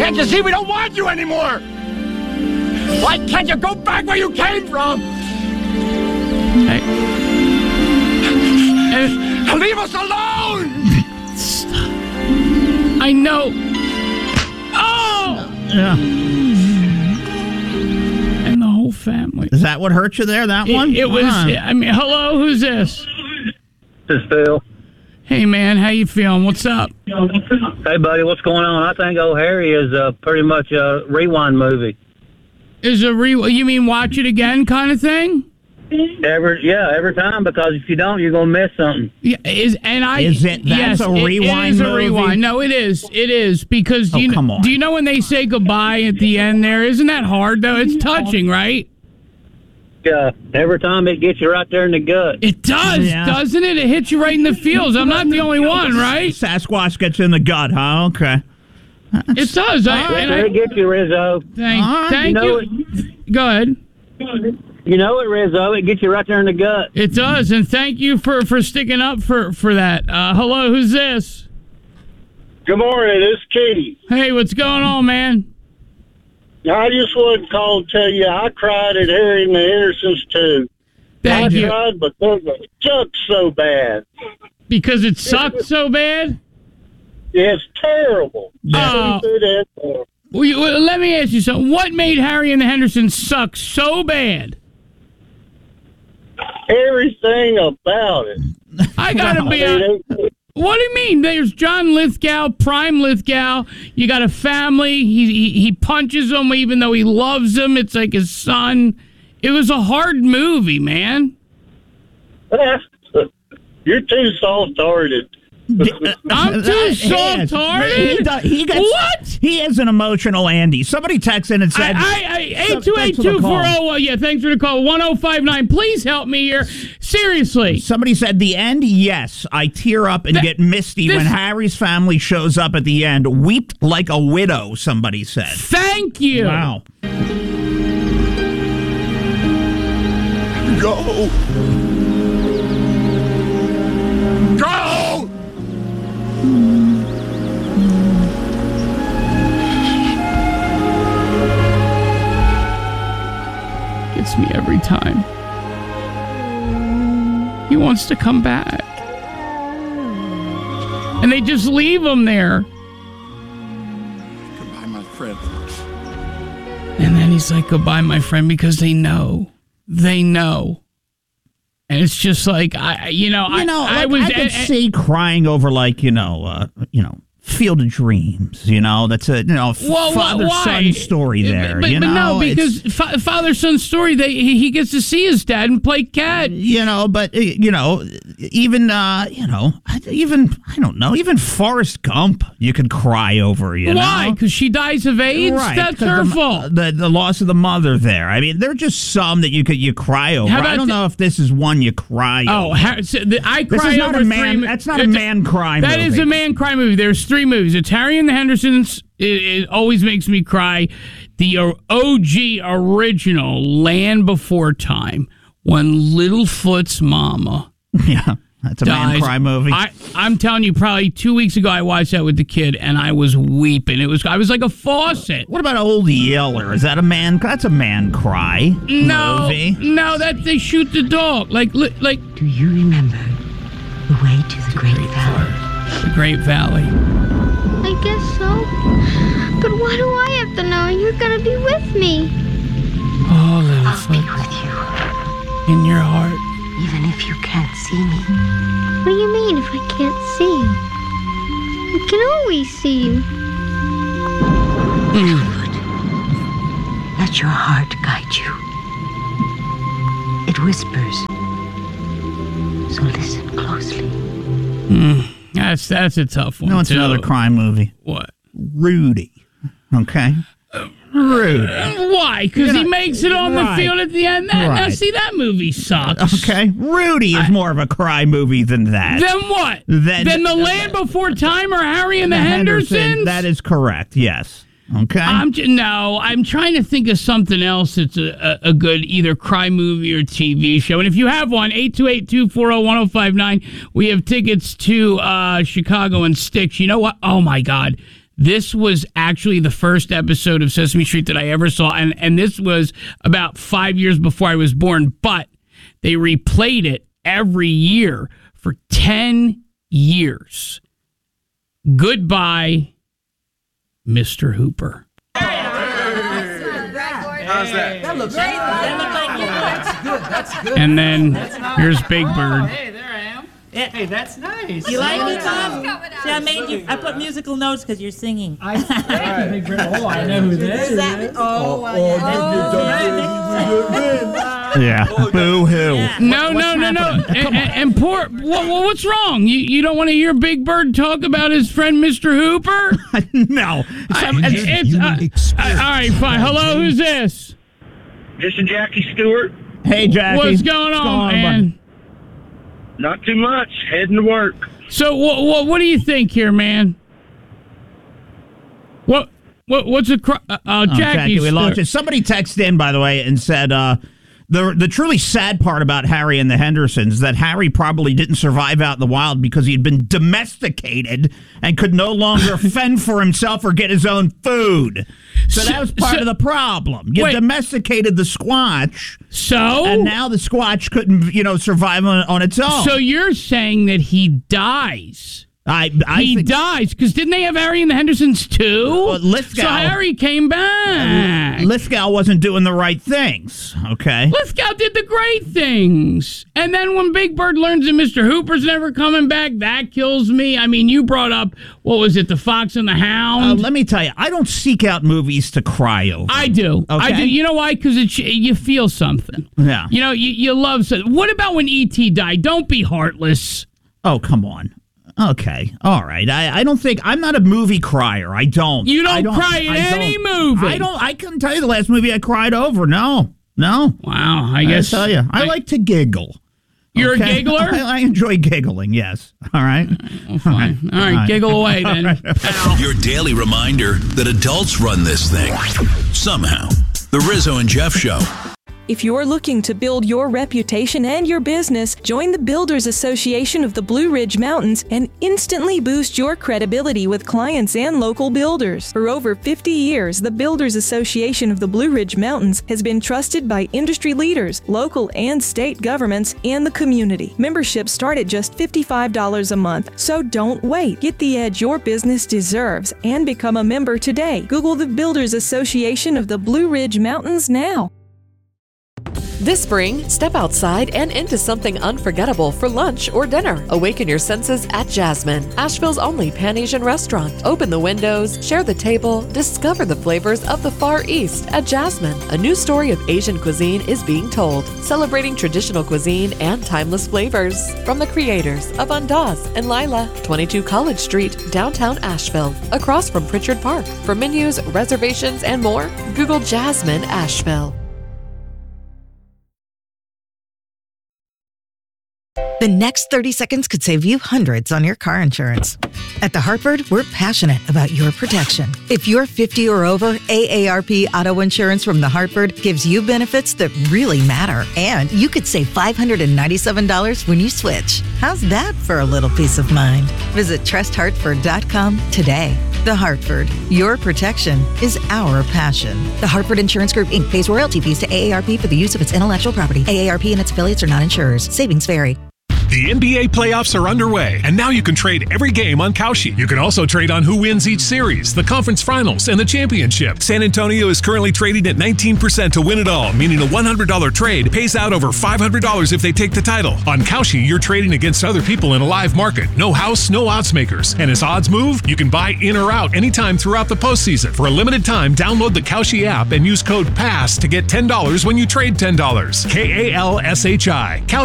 Can't you see we don't want you anymore? Why can't you go back where you came from? Hey. Leave us alone! Stop. I know. Oh! Yeah. And the whole family. Is that what hurt you there, that one? It was, I mean, hello, who's this? This is Phil. Hey, man, how you feeling? What's up? Hey, buddy, what's going on? I think Oh Harry is pretty much a rewind movie. You mean watch it again kind of thing? Every time, because if you don't, you're going to miss something. Yeah, is it? That's a rewind it is a movie? rewind. No, it is because come on. Do you know when they say goodbye at the end there? Isn't that hard though? It's touching, right? Yeah, every time it gets you right there in the gut. It does, doesn't it? It hits you right in the feels. I'm not the only one, right? Sasquatch gets you in the gut, huh? Okay. It does. It gets you, Rizzo. Thank you. Go ahead. You know it, Rizzo. It gets you right there in the gut. It does, and thank you for sticking up for that. Hello, who's this? Good morning, this is Katie. Hey, what's going on, man? I just wanted to call and tell you I cried at Harry and the Hendersons too. Thank you. I cried because it sucked so bad. Because it sucked so bad? It's terrible. Well, let me ask you something. What made Harry and the Hendersons suck so bad? Everything about it. I gotta be honest. What do you mean? There's John Lithgow, Prime Lithgow. You got a family. He punches them even though he loves them. It's like his son. It was a hard movie, man. You're too soft-hearted. I'm too soft-hearted? What? He is an emotional Andy. Somebody texted in and said... 828-240. Yeah, thanks for the call. 1059. Please help me here. Seriously. Somebody said the end, yes. I tear up and get misty when Harry's family shows up at the end. Weep like a widow, somebody said. Thank you. Wow. Go! Gets me every time. He wants to come back. And they just leave him there. Goodbye, my friend. And then he's like, goodbye, my friend, because they know. They know. And it's just like, I could see crying over, Field of Dreams, that's a father-son story there. But no, because father-son story, he gets to see his dad and play cat. Even Forrest Gump, you could cry over. Why? Because she dies of AIDS. Right, that's her fault. The loss of the mother there. I mean, there are just some that you cry over. I don't know if this is one you cry over. I cry over That's not a man cry movie. That is a man cry movie. There's three movies. It's Harry and the Hendersons. It always makes me cry. The OG original Land Before Time, when Littlefoot's mama that's a dies. Man cry movie. I'm telling you, probably 2 weeks ago I watched that with the kid and I was weeping. I was like a faucet. What about Old Yeller? Is that a man? That's a man cry movie. No, that they shoot the dog. Like. Do you remember the way to the Great Valley? The Great Valley. I guess so. But why do I have to know you're gonna be with me? Oh, I'll be with you. In your heart. Even if you can't see me. What do you mean if I can't see you? I can always see you. Good. Let your heart guide you. It whispers. So listen closely. That's a tough one. No, it's another crime movie. What? Rudy. Okay. Rudy. Why? Because he makes it on the field at the end. Now, see, that movie sucks. Okay. Rudy is more of a cry movie than that. Then what? Then The Land Before Time or Harry and the Hendersons? That is correct, yes. Okay. I'm trying to think of something else that's a good either cry movie or TV show. And if you have one, 828-240-1059. We have tickets to Chicago and Styx. You know what? Oh, my God. This was actually the first episode of Sesame Street that I ever saw, and this was about 5 years before I was born, but they replayed it every year for 10 years. Goodbye, Mr. Hooper. How's that? That looks great. That's good. And then here's Big Bird. Hey, there I am. Hey, that's nice. You like me, Tom? See, I put musical notes because you're singing. I know who this is. Yeah. Boo-hoo. Yeah. No. And poor, what's wrong? You don't want to hear Big Bird talk about his friend Mr. Hooper? No. All right, fine. Hello, who's this? This is Jackie Stewart. Hey, Jackie. What's going on, man? Buddy? Not too much. Heading to work. So what do you think here, man? What's a Jackie, we lost you. Somebody texted in, by the way, and said the truly sad part about Harry and the Hendersons that Harry probably didn't survive out in the wild because he had been domesticated and could no longer fend for himself or get his own food. So that was part of the problem. You domesticated the Squatch. So? And now the Squatch couldn't, survive on its own. So you're saying that he dies? He dies because didn't they have Harry and the Hendersons too? Lithgow, so Harry came back. Lithgow wasn't doing the right things. Okay, Lithgow did the great things, and then when Big Bird learns that Mr. Hooper's never coming back, that kills me. I mean, you brought up what was it, The Fox and the Hound? Let me tell you, I don't seek out movies to cry over. I do. Okay? I do. You know why? Because you feel something. Yeah. You love something. What about when E.T. died? Don't be heartless. Oh, come on. Okay, all right. I don't think I'm not a movie crier. I don't. You don't cry in any movie. I couldn't tell you the last movie I cried over. No. Wow. I guess. I tell you, I like to giggle. You're a giggler? I enjoy giggling. Yes. All right. Well, fine. All right. Giggle away then. Right. Your daily reminder that adults run this thing somehow. The Rizzo and Jeff Show. If you're looking to build your reputation and your business, join the Builders Association of the Blue Ridge Mountains and instantly boost your credibility with clients and local builders. For over 50 years, the Builders Association of the Blue Ridge Mountains has been trusted by industry leaders, local and state governments, and the community. Memberships start at just $55 a month, so don't wait. Get the edge your business deserves and become a member today. Google the Builders Association of the Blue Ridge Mountains now. This spring, step outside and into something unforgettable for lunch or dinner. Awaken your senses at Jasmine, Asheville's only Pan-Asian restaurant. Open the windows, share the table, discover the flavors of the Far East at Jasmine. A new story of Asian cuisine is being told, celebrating traditional cuisine and timeless flavors. From the creators of Andaz and Lila, 22 College Street, downtown Asheville, across from Pritchard Park. For menus, reservations, and more, Google Jasmine Asheville. The next 30 seconds could save you hundreds on your car insurance. At The Hartford, we're passionate about your protection. If you're 50 or over, AARP Auto Insurance from The Hartford gives you benefits that really matter. And you could save $597 when you switch. How's that for a little peace of mind? Visit trusthartford.com today. The Hartford, your protection is our passion. The Hartford Insurance Group, Inc. pays royalty fees to AARP for the use of its intellectual property. AARP and its affiliates are not insurers. Savings vary. The NBA playoffs are underway, and now you can trade every game on Kalshi. You can also trade on who wins each series, the conference finals, and the championship. San Antonio is currently trading at 19% to win it all, meaning a $100 trade pays out over $500 if they take the title. On Kalshi, you're trading against other people in a live market. No house, no odds makers. And as odds move, you can buy in or out anytime throughout the postseason. For a limited time, download the Kalshi app and use code PASS to get $10 when you trade $10. KALSHI. Kalshi.